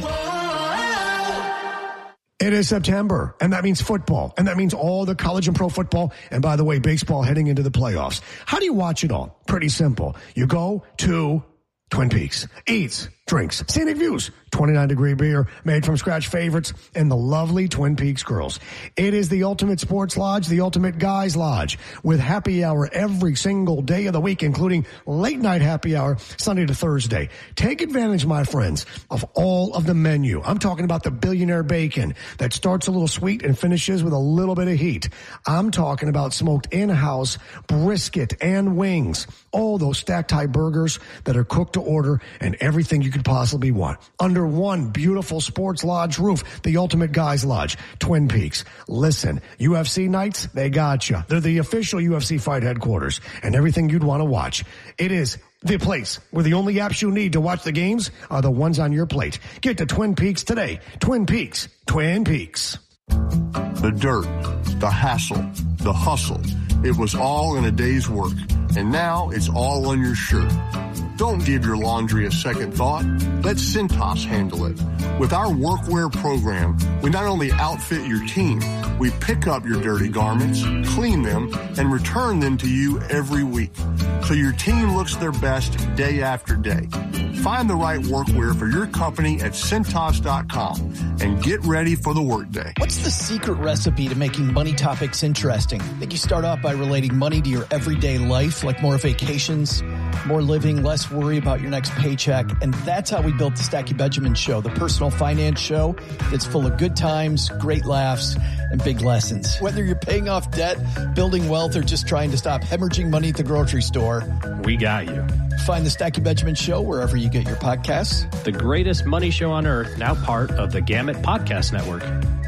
It is September, and that means football, and that means all the college and pro football, and by the way, baseball heading into the playoffs. How do you watch it all? Pretty simple. You go to Twin Peaks, eats, drinks, scenic views, twenty-nine degree beer, made from scratch favorites, and the lovely Twin Peaks girls. It is the ultimate sports lodge, the ultimate guys lodge, with happy hour every single day of the week, including late night happy hour, Sunday to Thursday. Take advantage, my friends, of all of the menu. I'm talking about the billionaire bacon that starts a little sweet and finishes with a little bit of heat. I'm talking about smoked in-house brisket and wings. All those stacked high burgers that are cooked to order and everything you could possibly want. Under one beautiful sports lodge roof, the ultimate guys lodge, Twin Peaks. Listen, U F C nights, they got you. They're the official U F C fight headquarters and everything you'd want to watch. It is the place where the only apps you need to watch the games are the ones on your plate. Get to Twin Peaks today. Twin Peaks. Twin Peaks. The dirt, the hassle, the hustle. It was all in a day's work. And now it's all on your shirt. Don't give your laundry a second thought. Let Cintas handle it. With our workwear program, we not only outfit your team, we pick up your dirty garments, clean them, and return them to you every week. So your team looks their best day after day. Find the right workwear for your company at Cintas dot com and get ready for the workday. What's the secret recipe to making money topics interesting? I think you start off by relating money to your everyday life, like more vacations, more living, less worry about your next paycheck. And that's how we built the Stacky Benjamin Show, the personal finance show that's full of good times, great laughs, and big lessons. Whether you're paying off debt, building wealth, or just trying to stop hemorrhaging money at the grocery store, we got you. Find the Stacky Benjamin Show wherever you get your podcasts. The greatest money show on earth, now part of the Gamut Podcast Network.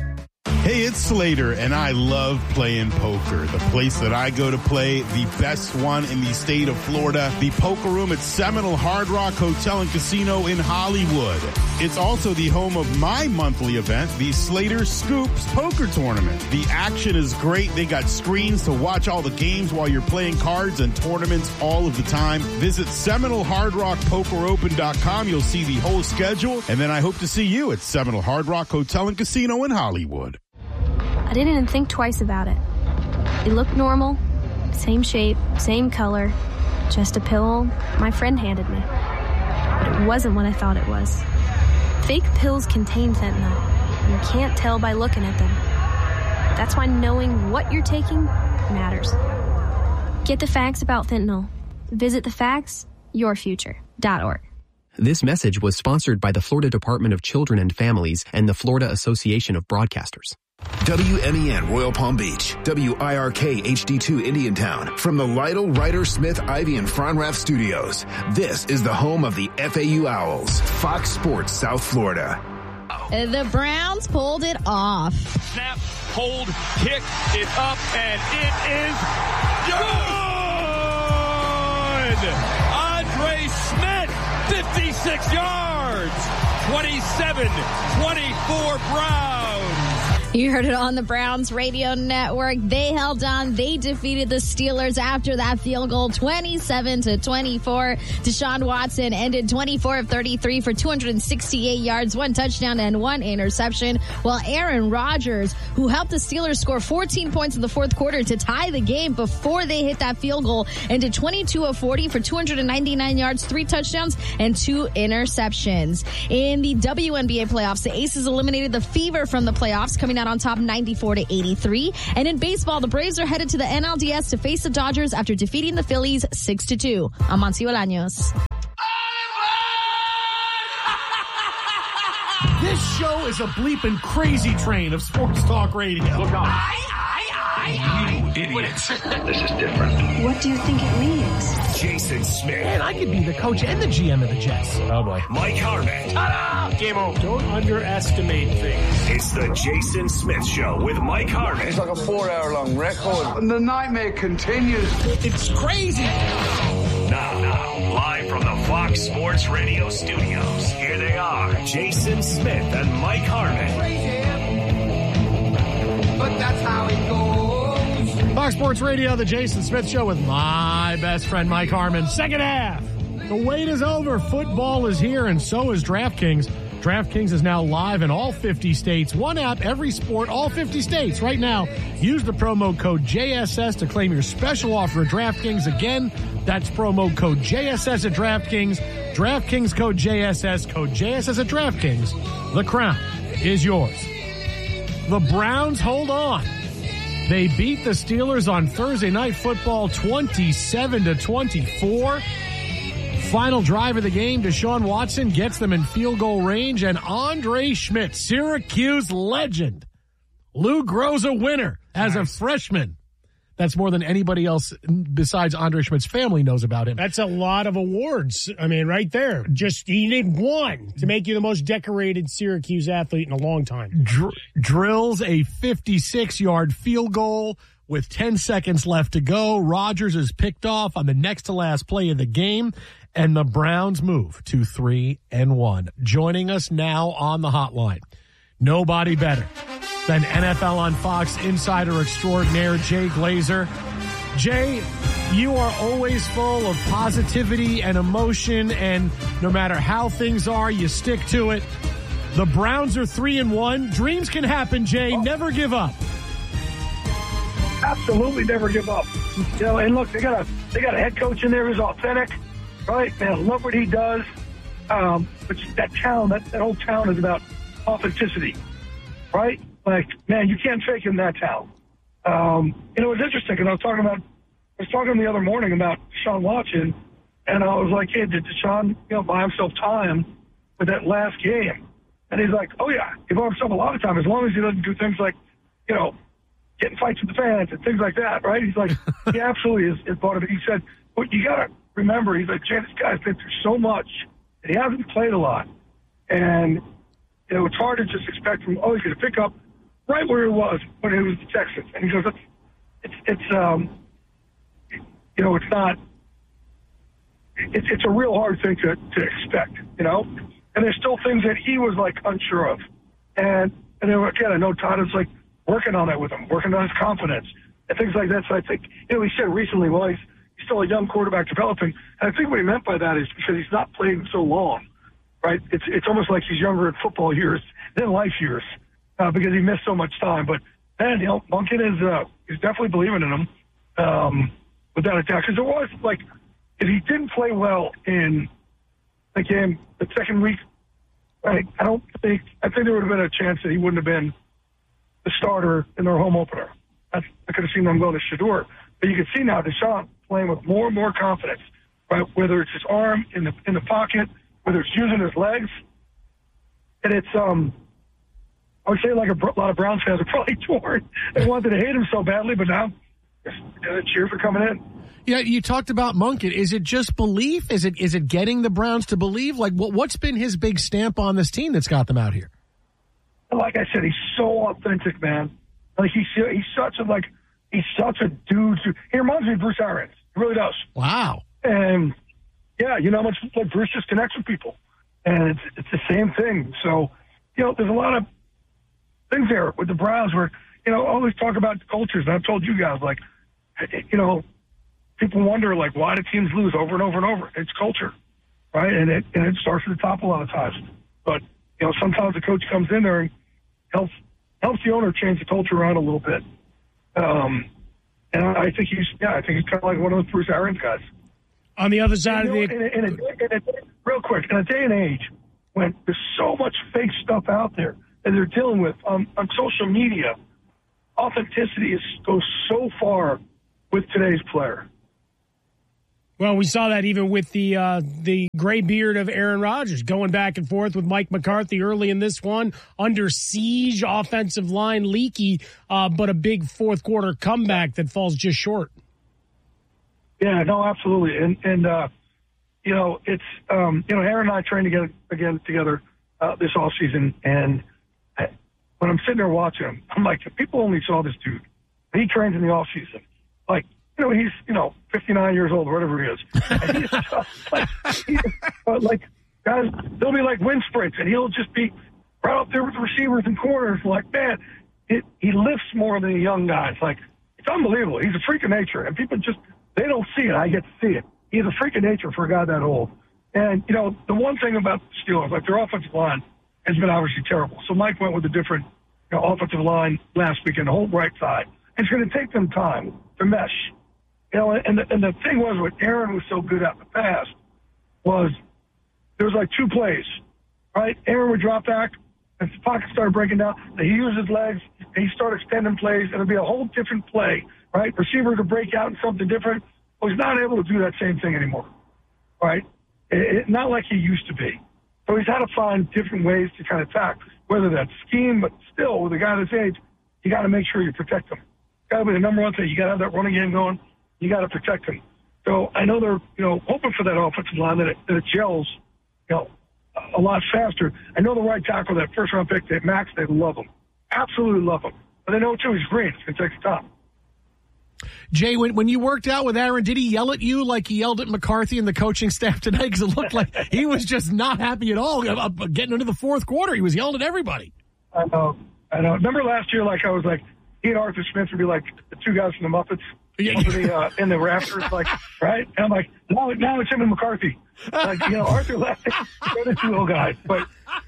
Hey, it's Slater, and I love playing poker. The place that I go to play, the best one in the state of Florida, the Poker Room at Seminole Hard Rock Hotel and Casino in Hollywood. It's also the home of my monthly event, the Slater Scoops Poker Tournament. The action is great. They got screens to watch all the games while you're playing cards and tournaments all of the time. Visit Seminole Hard Rock Poker Open dot com. You'll see the whole schedule, and then I hope to see you at Seminole Hard Rock Hotel and Casino in Hollywood. I didn't even think twice about it. It looked normal, same shape, same color, just a pill my friend handed me. But it wasn't what I thought it was. Fake pills contain fentanyl, and you can't tell by looking at them. That's why knowing what you're taking matters. Get the facts about fentanyl. Visit the facts your future dot org. This message was sponsored by the Florida Department of Children and Families and the Florida Association of Broadcasters. W M E N Royal Palm Beach, W I R K H D two Indiantown. From the Lytle, Ryder, Smith, Ivy, and Fronrath studios, this is the home of the F A U Owls, Fox Sports South Florida. The Browns pulled it off. Snap, hold, kick it up, and it is good! Andre Smith, fifty-six yards, twenty-seven twenty-four Browns. You heard it on the Browns radio network. They held on. They defeated the Steelers after that field goal, twenty-seven to twenty-four. Deshaun Watson ended twenty-four of thirty-three for two hundred sixty-eight yards, one touchdown and one interception, while Aaron Rodgers, who helped the Steelers score fourteen points in the fourth quarter to tie the game before they hit that field goal, ended twenty-two of forty for two hundred ninety-nine yards, three touchdowns and two interceptions. In the W N B A playoffs, the Aces eliminated the Fever from the playoffs, coming out on top ninety-four to eighty-three. And in baseball, the Braves are headed to the N L D S to face the Dodgers after defeating the Phillies six to two. I'm Monty Bolaños. This show is a bleeping crazy train of sports talk radio. Look on. You idiots. This is different. What do you think it means? Jason Smith. Man, I could be the coach and the G M of the Jets. Oh, boy. Mike Harmon. Ta-da! Game over. Don't underestimate things. It's the Jason Smith Show with Mike Harmon. It's like a four-hour-long record. And the nightmare continues. It's crazy. Now, now, live from the Fox Sports Radio studios, here they are, Jason Smith and Mike Harmon. Crazy, but that's how it goes. Fox Sports Radio, the Jason Smith Show with my best friend Mike Harmon. Second half. The wait is over. Football is here, and so is DraftKings. DraftKings is now live in all fifty states. One app, every sport, all fifty states. Right now, use the promo code J S S to claim your special offer at DraftKings. Again, that's promo code J S S at DraftKings. DraftKings code J S S, code J S S at DraftKings. The crown is yours. The Browns hold on. They beat the Steelers on Thursday Night Football twenty-seven to twenty-four. Final drive of the game, Deshaun Watson gets them in field goal range, and Andre Schmidt, Syracuse legend, Lou Groza winner as nice. a freshman. That's more than anybody else besides Andre Schmidt's family knows about him. That's a lot of awards. I mean, right there. Just, you need one to make you the most decorated Syracuse athlete in a long time. Dr- drills a fifty-six-yard field goal with ten seconds left to go. Rodgers is picked off on the next to last play of the game, and the Browns move to three and one. Joining us now on the hotline, nobody better than N F L on Fox insider extraordinaire Jay Glazer. Jay, you are always full of positivity and emotion, and no matter how things are, you stick to it. The Browns are three and one. Dreams can happen, Jay. Never give up. Absolutely never give up. You know, and look, they got a they got a head coach in there who's authentic, right? Man, love what he does. Um, but that town, that, that whole town is about authenticity, right? Like, man, you can't fake in that town. Um, you know, it's interesting because I was talking about, I was talking the other morning about Deshaun Watson, and I was like, hey, did Deshaun, you know, buy himself time with that last game? And he's like, oh yeah, he bought himself a lot of time as long as he doesn't do things like, you know, getting fights with the fans and things like that, right? He's like, he absolutely is, is part of it. He said, but you got to remember, he's like, Jay, this guy's been through so much, and he hasn't played a lot. And, you know, it's hard to just expect him, oh, he's going to pick up right where he was when he was the Texans. And he goes, it's, it's, it's um, you know, it's not, it's, it's a real hard thing to, to expect, you know? And there's still things that he was, like, unsure of. And, and then, again, I know Todd is, like, working on that with him, working on his confidence and things like that. So I think, you know, he said recently, well, he's, he's still a young quarterback developing. And I think what he meant by that is because he's not playing so long, right? It's it's almost like he's younger in football years than life years uh, because he missed so much time. But, man, you know, Monken is uh, he's definitely believing in him um, without a doubt. Because it was, like, if he didn't play well in the game the second week, right, I don't think, I think there would have been a chance that he wouldn't have been the starter in their home opener. I, I could have seen them go to Shedeur. But you can see now Deshaun playing with more and more confidence, right? Whether it's his arm in the in the pocket, whether it's using his legs. And it's, um, I would say like a, a lot of Browns fans are probably torn. They wanted to hate him so badly, but now they're cheer for coming in. Yeah, you talked about Monken. Is it just belief? Is it is it getting the Browns to believe? Like, what, what's been his big stamp on this team that's got them out here? Like I said, he's so authentic, man. Like he's he's such a like he's such a dude. Who, he reminds me of Bruce Arians. He really does. Wow. And yeah, you know how much like Bruce just connects with people, and it's it's the same thing. So you know, there's a lot of things there with the Browns where, you know, always talk about cultures. And I've told you guys, like, you know, people wonder, like, why do teams lose over and over and over? It's culture, right? And it and it starts at the top a lot of times. But, you know, sometimes the coach comes in there and helps helps the owner change the culture around a little bit. Um, and I think he's, yeah, I think he's kind of like one of those Bruce Arians guys. On the other side you know, of the... In a, in a, in a, real quick, in a day and age when there's so much fake stuff out there that they're dealing with on, on social media, authenticity is, goes so far with today's player. Well, we saw that even with the uh, the gray beard of Aaron Rodgers going back and forth with Mike McCarthy early in this one, under siege, offensive line leaky, uh, but a big fourth quarter comeback that falls just short. Yeah, no, absolutely, and and uh, you know it's um, you know Aaron and I trained together again together uh, this off season, and I, when I'm sitting there watching him, I'm like, if people only saw this dude, he trains in the off season, like. You know, he's, you know, fifty-nine years old, whatever he is. And he's just like, he, uh, like, guys, they'll be like wind sprints, and he'll just be right up there with the receivers and corners. Like, man, it, he lifts more than the young guys. Like, it's unbelievable. He's a freak of nature, and people just, they don't see it. I get to see it. He's a freak of nature for a guy that old. And, you know, the one thing about the Steelers, like, their offensive line has been obviously terrible. So Mike went with a different, you know, offensive line last weekend, the whole right side. And it's going to take them time to mesh. You know, and the, and the thing was, what Aaron was so good at in the past was there was like two plays, right? Aaron would drop back, and the pocket started breaking down. And he used his legs, and he started extending plays, and it'd be a whole different play, right? Receiver to break out in something different. Well, he's not able to do that same thing anymore, right? It, it, not like he used to be. So he's had to find different ways to kind of attack, whether that's scheme, but still, with a guy this age, you got to make sure you protect him. Got to be the number one thing. You got to have that running game going. You got to protect him. So I know they're, you know, hoping for that offensive line that it, that it gels, you know, a lot faster. I know the right tackle, that first round pick, that Max, they love him, absolutely love him. But they know too he's green. It's gonna take some time. Jay, when when you worked out with Aaron, did he yell at you like he yelled at McCarthy and the coaching staff tonight? Because it looked like he was just not happy at all. Getting into the fourth quarter, he was yelling at everybody. I know. I know. Remember last year, like I was like, he and Arthur Smith would be like the two guys from the Muppets. Yeah. Over the, uh, in the rafters, like, right? And I'm like, now, now it's him and McCarthy. Like, you know, Arthur left. They're the two little guys. But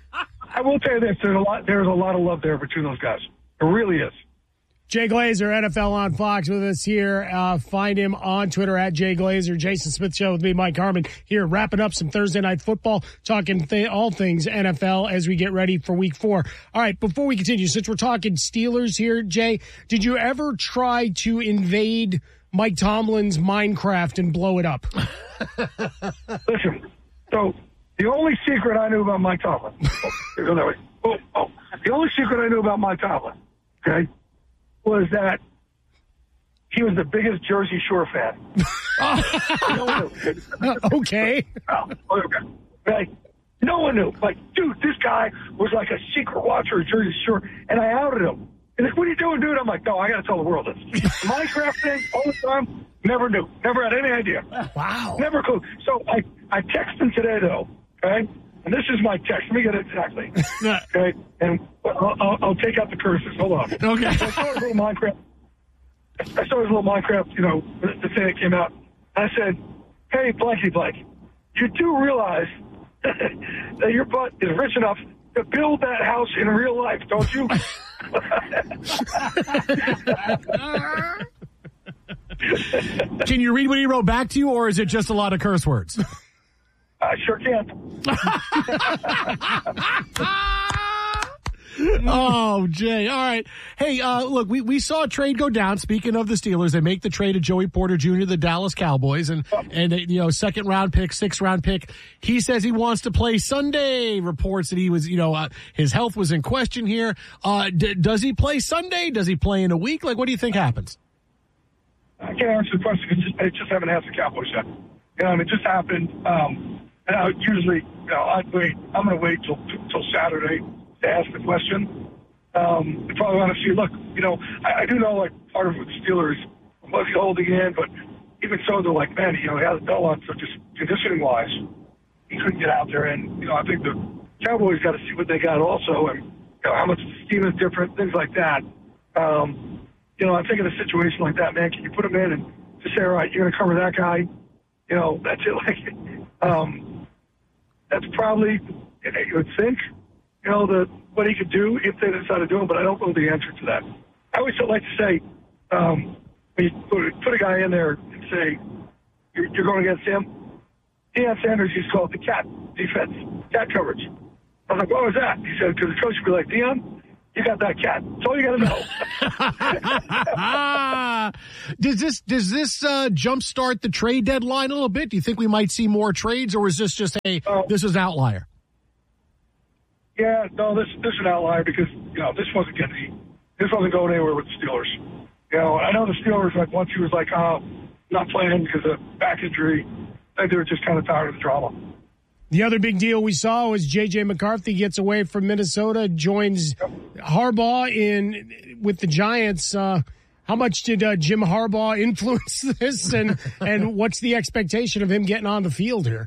I will tell you this: there's a lot, there's a lot of love there between those guys. There really is. Jay Glazer, N F L on Fox, with us here. Uh, find him on Twitter at Jay Glazer. Jason Smith Show with me, Mike Harmon, here wrapping up some Thursday Night Football, talking th- all things N F L as we get ready for Week Four. All right, before we continue, since we're talking Steelers here, Jay, did you ever try to invade Mike Tomlin's Minecraft and blow it up? Listen, so the only secret I knew about Mike Tomlin, oh, go that way. Oh, oh, the only secret I knew about Mike Tomlin, okay, was that he was the biggest Jersey Shore fan. Okay. Oh, okay. Like, no one knew. Like, dude, this guy was like a secret watcher of Jersey Shore, and I outed him. And like, what are you doing, dude? I'm like, no, I got to tell the world this. Minecraft thing all the time, never knew. Never had any idea. Wow. Never clue. So I, I texted him today, though, okay? And this is my text. Let me get it exactly. Okay? And I'll, I'll, I'll take out the curses. Hold on. Okay. So I saw his little Minecraft. I saw his little Minecraft, you know, the, the thing that came out. I said, hey, blanky blank, you do realize that your butt is rich enough to build that house in real life, don't you? Can you read what he wrote back to you, or is it just a lot of curse words? I sure can. Oh, Jay. All right. Hey, uh, look, we, we saw a trade go down. Speaking of the Steelers, they make the trade of Joey Porter Junior to the Dallas Cowboys, and, and you know, second round pick, sixth round pick. He says he wants to play Sunday. Reports that he was, you know, uh, his health was in question here. Uh, d- does he play Sunday? Does he play in a week? Like, what do you think happens? I can't answer the question because I just haven't asked the Cowboys yet. You know, and it just happened. Um, and I usually, you know, I'd wait. I'm going to wait till till Saturday to ask the question. Um, I probably want to see. Look, you know, I, I do know like part of the Steelers was he holding in, but even so, they're like, man, you know, he hasn't done a lot. So just conditioning wise, he couldn't get out there. And you know, I think the Cowboys got to see what they got also, and you know, how much scheme is different, things like that. Um, you know, I think in a situation like that, man, can you put him in and just say, all right, you're going to cover that guy? You know, that's it. Like, um, that's probably, you would think, you know, the what he could do if they decide to do it, but I don't know the answer to that. I always like to say, um, when you put, put a guy in there and say, you're, you're going against him, Deion Sanders used to call it the cat defense, cat coverage. I was like, what was that? He said, because the coach would be like, Deion, you got that cat. That's all you got to know. does this does this uh, jumpstart the trade deadline a little bit? Do you think we might see more trades, or is this just, hey, uh, this is an outlier? Yeah, no, this this is an outlier because, you know, this wasn't getting, this wasn't going anywhere with the Steelers. You know, I know the Steelers, like, once he was like, oh, not playing because of back injury, I think they were just kind of tired of the drama. The other big deal we saw was J J. McCarthy gets away from Minnesota, joins yep. Harbaugh in with the Giants. Uh, how much did uh, Jim Harbaugh influence this, and and what's the expectation of him getting on the field here?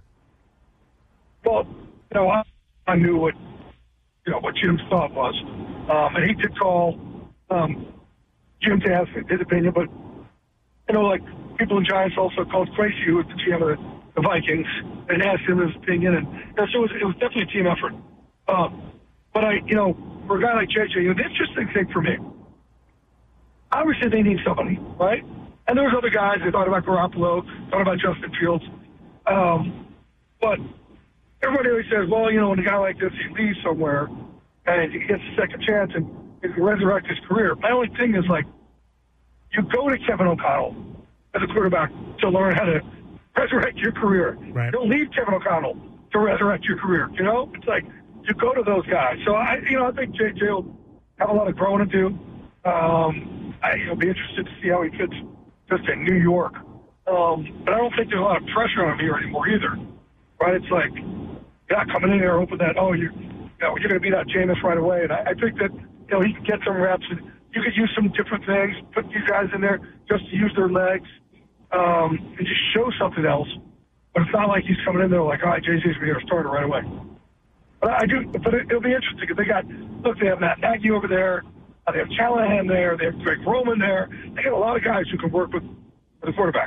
Well, you know, I, I knew what you know what Jim's thought was, um, and he did call um, Jim to ask his opinion, but you know, like people in Giants also called Tracy, who was the G M of the the Vikings, and asked him his opinion, and you know, so it was, it was definitely a team effort. Um, but I, you know, for a guy like J J, you know, the interesting thing for me, obviously they need somebody, right? And there was other guys. They thought about Garoppolo, thought about Justin Fields, um, but everybody always says, well, you know, when a guy like this, he leaves somewhere and he gets a second chance and he can resurrect his career. My only thing is, like, you go to Kevin O'Connell as a quarterback to learn how to resurrect your career. Right. Don't leave Kevin O'Connell to resurrect your career. You know, it's like you go to those guys. So I, you know, I think J J will have a lot of growing to do. Um, I, you know, be interested to see how he fits just in New York. Um, but I don't think there's a lot of pressure on him here anymore either. Right? It's like you're not coming in there hoping that oh you, you know, you're going to beat out Jameis right away. And I, I think that you know he can get some reps and you could use some different things. Put these guys in there just to use their legs. Um, and just show something else. But it's not like he's coming in there like, all right, J J's going to be our starter right away. But I do, but it, it'll be interesting because they got, look, they have Matt Nagy over there. Uh, they have Callahan there. They have Greg Roman there. They got a lot of guys who can work with, with the quarterback.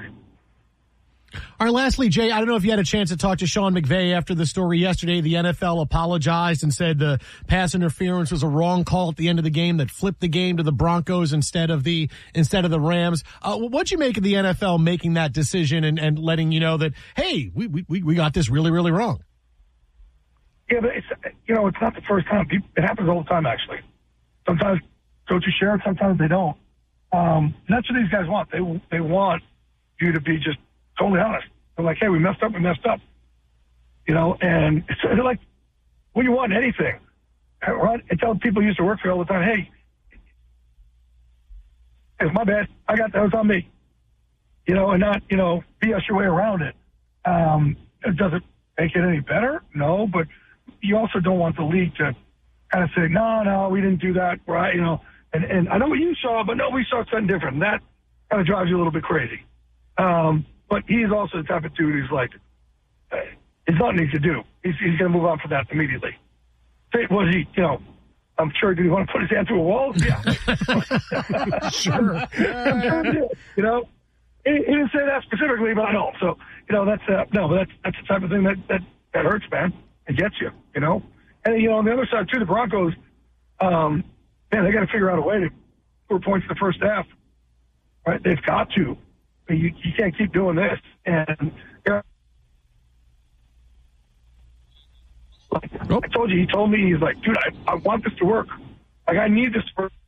All right, lastly, Jay, I don't know if you had a chance to talk to Sean McVay after the story yesterday. The N F L apologized and said the pass interference was a wrong call at the end of the game that flipped the game to the Broncos instead of the instead of the Rams. Uh, what'd you make of the N F L making that decision and, and letting you know that, hey, we, we we got this really, really wrong? Yeah, but it's, you know, it's not the first time. It happens all the time, actually. Sometimes coaches share it, sometimes they don't. Um, and that's what these guys want. They They want you to be just totally honest. They're like, hey, we messed up, we messed up. You know, and it's they're like, when you want anything, right? I tell people who used to work for all the time, hey, it's my bad. I got that. It was on me. You know, and not, you know, B S your way around it. Um, does it make it any better? No, but you also don't want the league to kind of say, no, no, we didn't do that, right? You know, and, and I know what you saw, but no, we saw something different. And that kind of drives you a little bit crazy. Um, But he's also the type of dude who's like, uh, it's nothing he could do. He's, he's going to move on from that immediately. Say, was he, you know, I'm sure, did he want to put his hand through a wall? Yeah. Sure. I'm sure he did. You know, he, he didn't say that specifically, but I know. So, you know, that's, uh, no, but that's, that's the type of thing that, that, that hurts, man. It gets you, you know. And, you know, on the other side, too, the Broncos, um, man, they got to figure out a way to score points in the first half. Right? They've got to. You, you can't keep doing this. And you know, like, oh. I told you, he told me, he's like, dude, I, I want this to work. Like, I need this to work.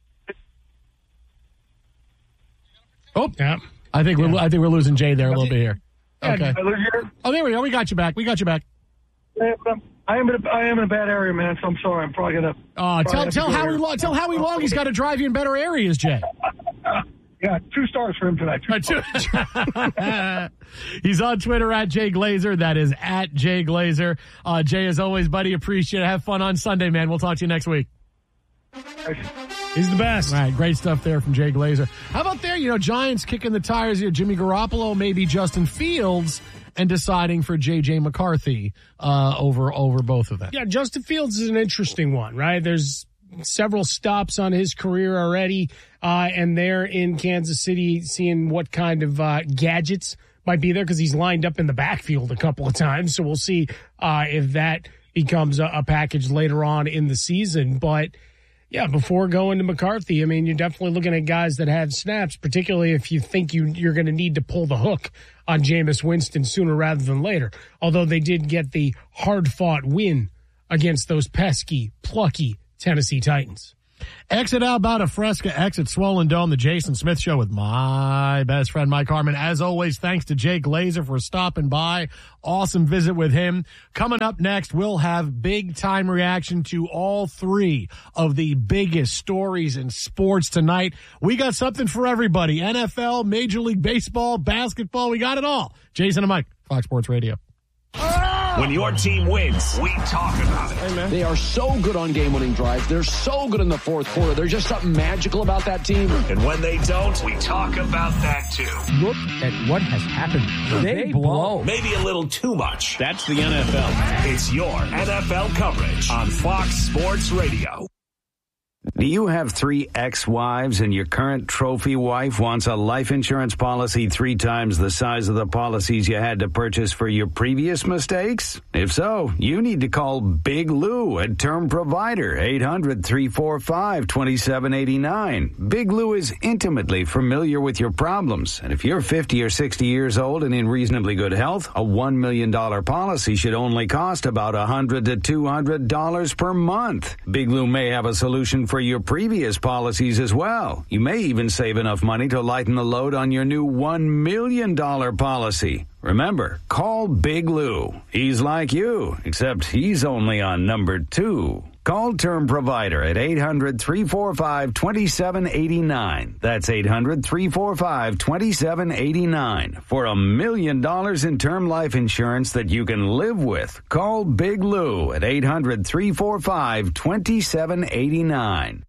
Oh, yeah. I think yeah. we're I think we're losing Jay there a little bit here. Okay. I lose here? Oh, there we go. We got you back. We got you back. I am in a, I am in a bad area, man. So I'm sorry. I'm probably gonna. Oh, tell tell Howie Long. Tell Howie Long he's got to drive you in better areas, Jay. Yeah, two stars for him tonight. Two He's on Twitter at Jay Glazer. That is at Jay Glazer. Uh, Jay, as always, buddy, appreciate it. Have fun on Sunday, man. We'll talk to you next week. He's the best. All right, great stuff there from Jay Glazer. How about there, you know, Giants kicking the tires here. Jimmy Garoppolo, maybe Justin Fields, and deciding for J J. McCarthy uh, over over both of them. Yeah, Justin Fields is an interesting one, right? There's several stops on his career already, uh, and they're in Kansas City seeing what kind of uh, gadgets might be there because he's lined up in the backfield a couple of times. So we'll see uh, if that becomes a, a package later on in the season. But, yeah, before going to McCarthy, I mean, you're definitely looking at guys that have snaps, particularly if you think you, you're going to need to pull the hook on Jameis Winston sooner rather than later, although they did get the hard-fought win against those pesky, plucky Tennessee Titans. Exit Alberta Fresca, exit Swollen Dome, the Jason Smith Show with my best friend, Mike Harmon. As always, thanks to Jay Glazer for stopping by. Awesome visit with him. Coming up next, we'll have big time reaction to all three of the biggest stories in sports tonight. We got something for everybody. N F L, Major League Baseball, basketball, we got it all. Jason and Mike, Fox Sports Radio. When your team wins, we talk about it. Hey, they are so good on game-winning drives. They're so good in the fourth quarter. There's just something magical about that team. And when they don't, we talk about that too. Look at what has happened. They, they blow. Maybe a little too much. That's the N F L. It's your N F L coverage on Fox Sports Radio. Do you have three ex-wives and your current trophy wife wants a life insurance policy three times the size of the policies you had to purchase for your previous mistakes? If so, you need to call Big Lou at Term Provider, eight hundred, three four five, two seven eight nine. Big Lou is intimately familiar with your problems, and if you're fifty or sixty years old and in reasonably good health, a one million dollars policy should only cost about one hundred to two hundred dollars per month. Big Lou may have a solution for your previous policies as well. You may even save enough money to lighten the load on your new one million dollars policy. Remember, call Big Lou. He's like you, except he's only on number two. Call Term Provider at eight hundred, three four five, two seven eight nine. That's eight hundred, three four five, two seven eight nine. For a million dollars in term life insurance that you can live with. Call Big Lou at eight hundred, three four five, two seven eight nine.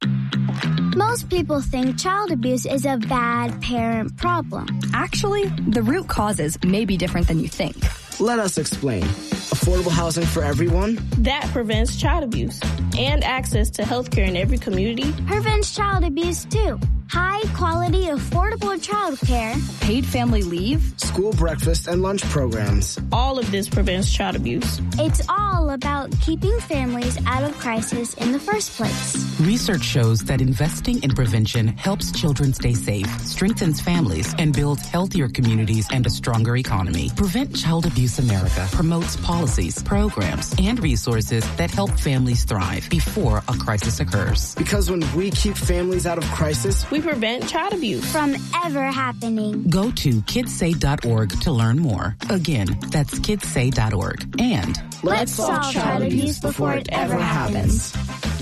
Most people think child abuse is a bad parent problem. Actually, the root causes may be different than you think. Let us explain. Affordable housing for everyone? That prevents child abuse. And access to health care in every community. Prevents child abuse, too. High quality, affordable child care. Paid family leave. School breakfast and lunch programs. All of this prevents child abuse. It's all about keeping families out of crisis in the first place. Research shows that investing in prevention helps children stay safe, strengthens families, and builds healthier communities and a stronger economy. Prevent Child Abuse America promotes policies, programs, and resources that help families thrive before a crisis occurs. Because when we keep families out of crisis, we prevent child abuse from ever happening. Go to kids say dot org to learn more. Again, that's kids say dot org. And let's solve child abuse before it ever happens.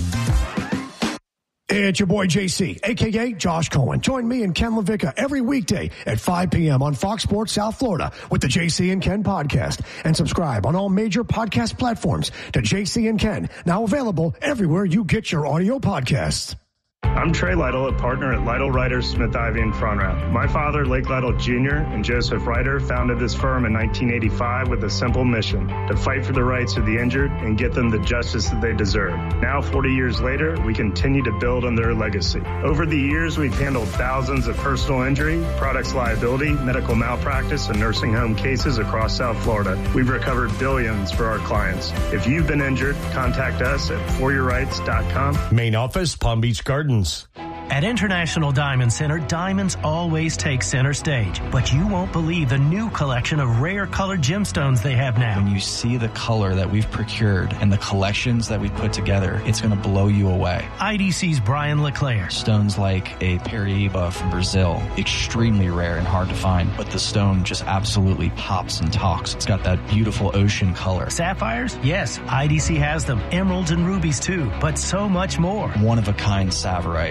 It's your boy J C, a k a. Josh Cohen. Join me and Ken LaVicka every weekday at five p.m. on Fox Sports South Florida with the J C and Ken podcast. And subscribe on all major podcast platforms to J C and Ken, now available everywhere you get your audio podcasts. I'm Trey Lytle, a partner at Lytle Ryder Smith Ivy in Front Row. My father, Lake Lytle Junior, and Joseph Ryder founded this firm in nineteen eighty-five with a simple mission: to fight for the rights of the injured and get them the justice that they deserve. Now, forty years later, we continue to build on their legacy. Over the years, we've handled thousands of personal injury, products liability, medical malpractice, and nursing home cases across South Florida. We've recovered billions for our clients. If you've been injured, contact us at for your rights dot com. Main office, Palm Beach Gardens. At International Diamond Center, diamonds always take center stage. But you won't believe the new collection of rare colored gemstones they have now. When you see the color that we've procured and the collections that we've put together, it's going to blow you away. I D C's Brian LeClaire. Stones like a Paraíba from Brazil, extremely rare and hard to find, but the stone just absolutely pops and talks. It's got that beautiful ocean color. Sapphires? Yes, I D C has them. Emeralds and rubies too, but so much more. One of a kind Saverites.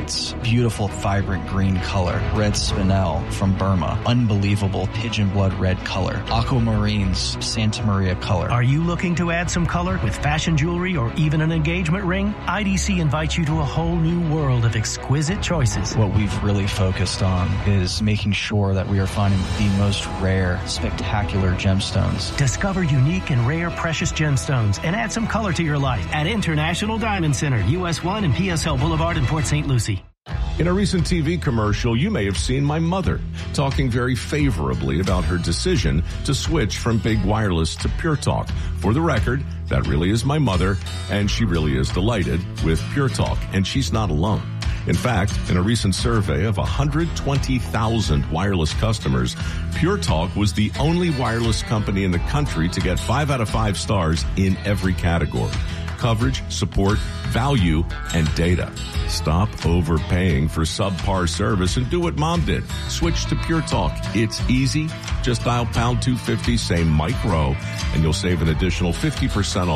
beautiful, vibrant green color. Red spinel from Burma, unbelievable pigeon blood red color. Aquamarine's Santa Maria color. Are you looking to add some color with fashion jewelry or even an engagement ring? I D C invites you to a whole new world of exquisite choices. What we've really focused on is making sure that we are finding the most rare, spectacular gemstones. Discover unique and rare precious gemstones and add some color to your life at International Diamond Center, U S one and P S L Boulevard in Port Saint Lucie. In a recent T V commercial, you may have seen my mother talking very favorably about her decision to switch from Big Wireless to Pure Talk. For the record, that really is my mother, and she really is delighted with Pure Talk, and she's not alone. In fact, in a recent survey of one hundred twenty thousand wireless customers, Pure Talk was the only wireless company in the country to get five out of five stars in every category: coverage, support, value, and data. Stop overpaying for subpar service and do what Mom did. Switch to Pure Talk. It's easy. Just dial pound two fifty, say Mike Rowe, and you'll save an additional fifty percent off